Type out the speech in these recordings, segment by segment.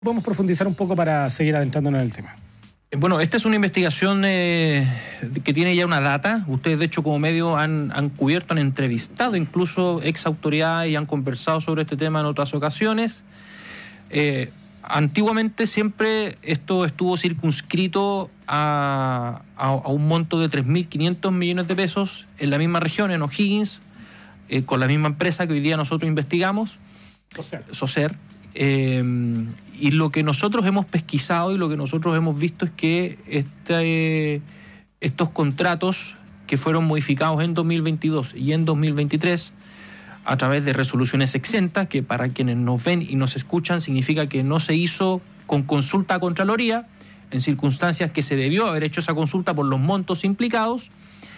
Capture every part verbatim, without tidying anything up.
Podemos profundizar un poco para seguir adentrándonos en el tema. Bueno, esta es una investigación eh, que tiene ya una data. Ustedes, de hecho, como medio han, han cubierto, han entrevistado incluso ex autoridades y han conversado sobre este tema en otras ocasiones. Eh, antiguamente siempre esto estuvo circunscrito a, a, a un monto de tres mil quinientos millones de pesos en la misma región, en O'Higgins, eh, con la misma empresa que hoy día nosotros investigamos, Socer. Socer. Eh, y lo que nosotros hemos pesquisado y lo que nosotros hemos visto es que este, estos contratos que fueron modificados en dos mil veintidós y en dos mil veintitrés a través de resoluciones exentas, que para quienes nos ven y nos escuchan significa que no se hizo con consulta a Contraloría, en circunstancias que se debió haber hecho esa consulta por los montos implicados.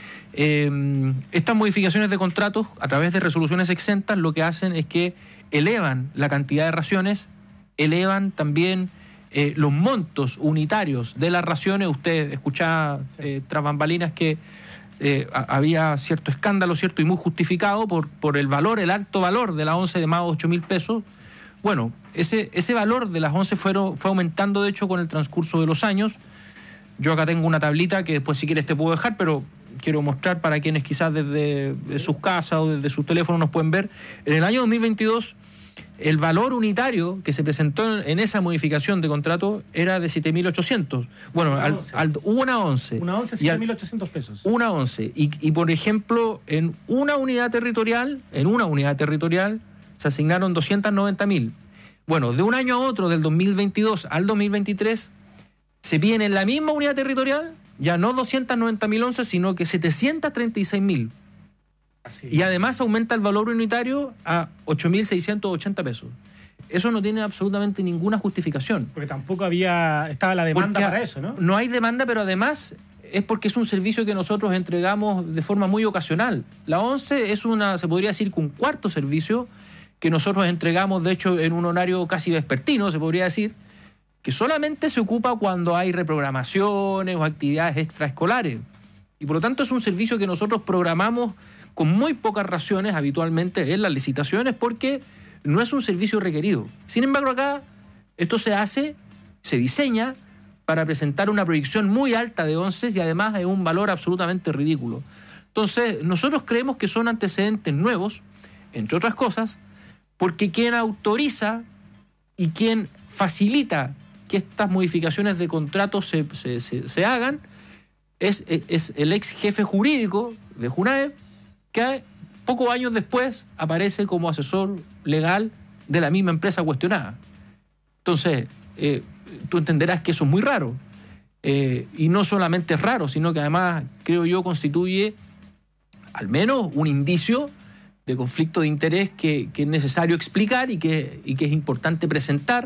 Eh, estas modificaciones de contratos a través de resoluciones exentas lo que hacen es que elevan la cantidad de raciones, elevan también eh, los montos unitarios de las raciones. Usted escuchaba eh, tras bambalinas que eh, a, había cierto escándalo, cierto y muy justificado por, por el valor, el alto valor de las once de más de ocho mil pesos. Bueno, ese, ese valor de las once fueron, fue aumentando de hecho con el transcurso de los años. Yo acá tengo una tablita que después si quieres te puedo dejar, pero quiero mostrar para quienes quizás desde de sus casas o desde sus teléfonos nos pueden ver. En el año dos mil veintidós, el valor unitario que se presentó en esa modificación de contrato era de siete mil ochocientos. Bueno, al, al, una once. Una once, siete mil ochocientos pesos. Una once. Y, y, por ejemplo, en una unidad territorial, en una unidad territorial, se asignaron doscientos noventa mil. Bueno, de un año a otro, del dos mil veintidós al dos mil veintitrés, se piden en la misma unidad territorial ya no doscientos noventa mil once, sino que setecientos treinta y seis mil. Así. Y además aumenta el valor unitario a ocho mil seiscientos ochenta pesos. Eso no tiene absolutamente ninguna justificación. Porque tampoco había estaba la demanda porque para eso, ¿no? No hay demanda, pero además es porque es un servicio que nosotros entregamos de forma muy ocasional. La once es una, se podría decir, que un cuarto servicio que nosotros entregamos, de hecho, en un horario casi vespertino, se podría decir, que solamente se ocupa cuando hay reprogramaciones o actividades extraescolares. Y por lo tanto es un servicio que nosotros programamos con muy pocas raciones habitualmente en las licitaciones porque no es un servicio requerido. Sin embargo, acá esto se hace, se diseña para presentar una proyección muy alta de once y además es un valor absolutamente ridículo. Entonces, nosotros creemos que son antecedentes nuevos, entre otras cosas, porque quien autoriza y quien facilita que estas modificaciones de contratos se, se, se, se hagan es, es el ex jefe jurídico de Junaep, que pocos años después aparece como asesor legal de la misma empresa cuestionada. Entonces, eh, tú entenderás que eso es muy raro. Eh, y no solamente es raro, sino que además, creo yo, constituye al menos un indicio de conflicto de interés que, que es necesario explicar y que, y que es importante presentar.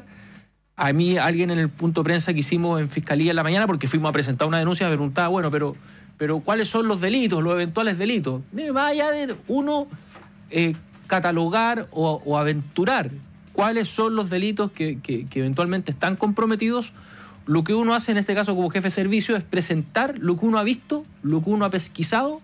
A mí, alguien en el punto de prensa que hicimos en Fiscalía en la mañana, porque fuimos a presentar una denuncia, me preguntaba, bueno, pero, pero ¿cuáles son los delitos, los eventuales delitos? Mire, vaya de uno eh, catalogar o, o aventurar cuáles son los delitos que, que, que eventualmente están comprometidos. Lo que uno hace en este caso como jefe de servicio es presentar lo que uno ha visto, lo que uno ha pesquisado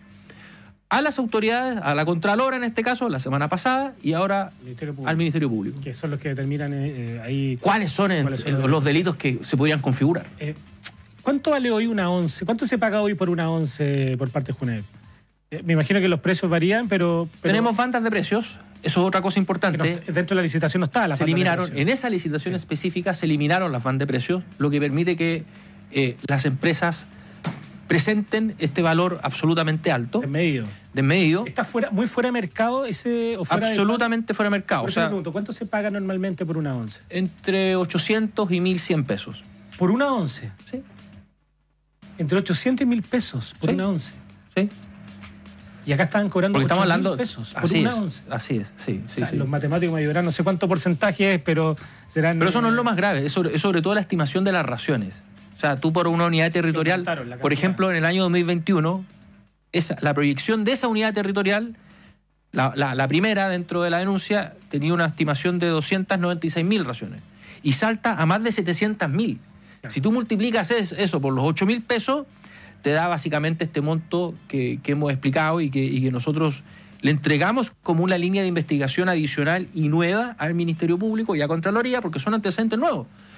a las autoridades, a la Contralora en este caso, la semana pasada, y ahora Ministerio al Ministerio Público. Que son los que determinan eh, ahí... ¿Cuáles son, en, ¿cuáles son los, los delitos que se podrían configurar? Eh, ¿Cuánto vale hoy una once? ¿Cuánto se paga hoy por una once por parte de Junaep? Eh, me imagino que los precios varían, pero, pero... Tenemos bandas de precios, eso es otra cosa importante. No, dentro de la licitación no está la Se eliminaron, en esa licitación sí. específica se eliminaron las bandas de precios, lo que permite que eh, las empresas presenten este valor absolutamente alto. Desmedido. Desmedido. ¿Está fuera, muy fuera de mercado ese? O fuera absolutamente de... fuera de mercado. Por eso o sea, me pregunto, ¿cuánto se paga normalmente por una once? Entre ochocientos y mil cien pesos. ¿Por una once? Sí. Entre ochocientos y mil pesos por sí. una once. Sí. Y acá estaban cobrando ocho mil pesos por así una es, once. Así es, sí. sí, o sea, sí. Los matemáticos me ayudarán, no sé cuánto porcentaje es, pero serán... Pero eso no es lo más grave, es sobre, es sobre todo la estimación de las raciones. O sea, tú por una unidad territorial, por ejemplo, en el año dos mil veintiuno, esa, la proyección de esa unidad territorial, la, la, la primera dentro de la denuncia, tenía una estimación de doscientos noventa y seis mil raciones. Y salta a más de setecientos mil. Claro. Si tú multiplicas eso por los ocho mil pesos, te da básicamente este monto que, que hemos explicado y que, y que nosotros le entregamos como una línea de investigación adicional y nueva al Ministerio Público y a Contraloría, porque son antecedentes nuevos.